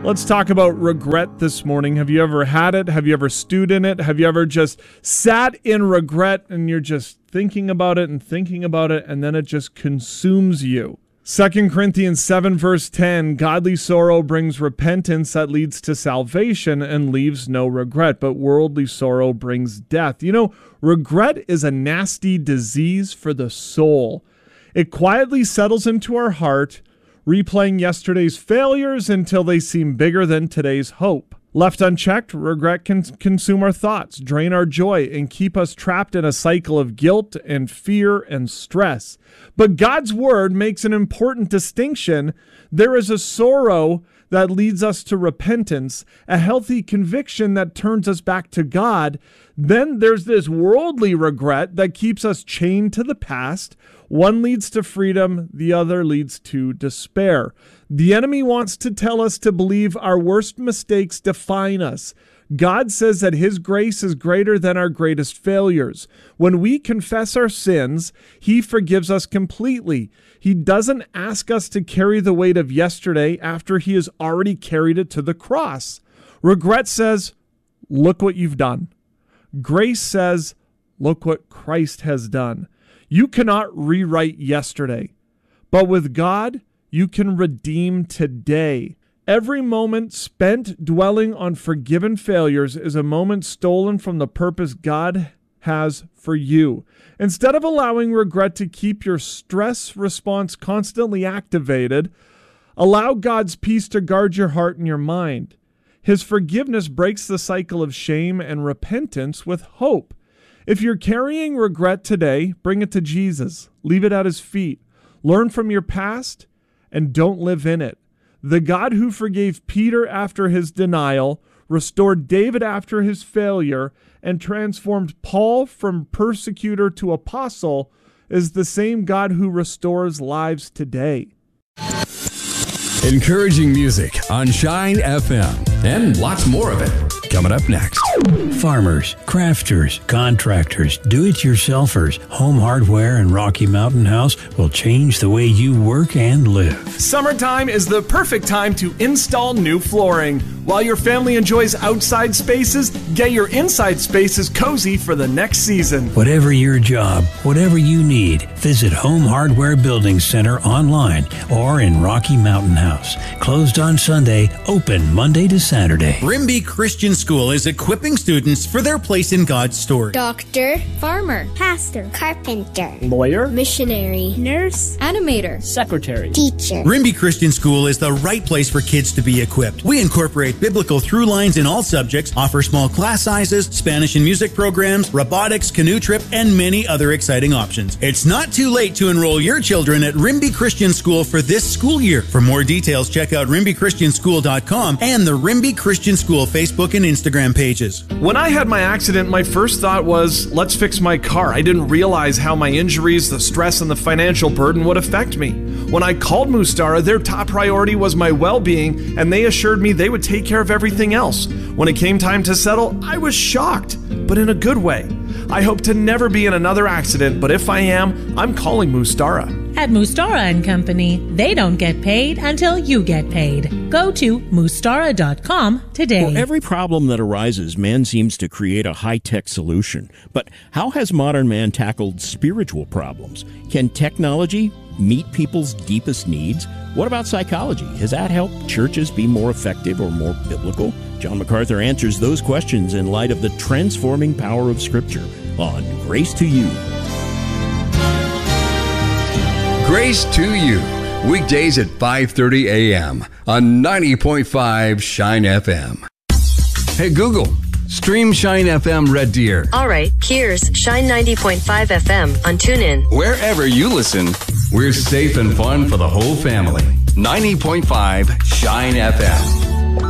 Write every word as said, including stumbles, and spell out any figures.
Let's talk about regret this morning. Have you ever had it? Have you ever stewed in it? Have you ever just sat in regret and you're just thinking about it and thinking about it and then it just consumes you? Second Corinthians seven verse ten, godly sorrow brings repentance that leads to salvation and leaves no regret, but worldly sorrow brings death. You know, regret is a nasty disease for the soul. It quietly settles into our heart, replaying yesterday's failures until they seem bigger than today's hope. Left unchecked, regret can consume our thoughts, drain our joy, and keep us trapped in a cycle of guilt and fear and stress. But God's word makes an important distinction. There is a sorrow that leads us to repentance, a healthy conviction that turns us back to God. Then there's this worldly regret that keeps us chained to the past. One leads to freedom, the other leads to despair. The enemy wants to tell us to believe our worst mistakes define us. God says that his grace is greater than our greatest failures. When we confess our sins, he forgives us completely. He doesn't ask us to carry the weight of yesterday after he has already carried it to the cross. Regret says, look what you've done. Grace says, look what Christ has done. You cannot rewrite yesterday, but with God, you can redeem today. Every moment spent dwelling on forgiven failures is a moment stolen from the purpose God has for you. Instead of allowing regret to keep your stress response constantly activated, allow God's peace to guard your heart and your mind. His forgiveness breaks the cycle of shame and repentance with hope. If you're carrying regret today, bring it to Jesus. Leave it at his feet. Learn from your past and don't live in it. The God who forgave Peter after his denial, restored David after his failure, and transformed Paul from persecutor to apostle is the same God who restores lives today. Encouraging music on Shine F M, and lots more of it coming up next. Farmers, crafters, contractors, do-it-yourselfers, Home Hardware and Rocky Mountain House will change the way you work and live. Summertime is the perfect time to install new flooring. While your family enjoys outside spaces, get your inside spaces cozy for the next season. Whatever your job, whatever you need, visit Home Hardware Building Center online or in Rocky Mountain House. Closed on Sunday, open Monday to Saturday. Rimby Christian School is equipping students for their place in God's story. Doctor, farmer, pastor, carpenter, lawyer, missionary, nurse, animator, secretary, teacher. Rimby Christian School is the right place for kids to be equipped. We incorporate biblical through lines in all subjects, offer small class sizes, Spanish and music programs, robotics, canoe trip, and many other exciting options. It's not too late to enroll your children at Rimby Christian School for this school year. For more details, check out rimby christian school dot com and the Rimby Christian School Facebook and Instagram pages. When I had my accident, my first thought was, let's fix my car. I didn't realize how my injuries, the stress, and the financial burden would affect me. When I called Mustara, their top priority was my well-being, and they assured me they would take care of everything else. When it came time to settle, I was shocked, but in a good way. I hope to never be in another accident, but if I am, I'm calling Mustara. At Mustara and Company, they don't get paid until you get paid. Go to mustara dot com today. For every problem that arises, man seems to create a high-tech solution. But how has modern man tackled spiritual problems? Can technology meet people's deepest needs? What about psychology? Has that helped churches be more effective or more biblical? John MacArthur answers those questions in light of the transforming power of Scripture on Grace to You. Grace to You, weekdays at five thirty a.m. on ninety point five Shine F M. Hey Google, stream Shine F M Red Deer. All right, here's Shine ninety point five F M on TuneIn. Wherever you listen, we're safe and fun for the whole family. ninety point five Shine F M.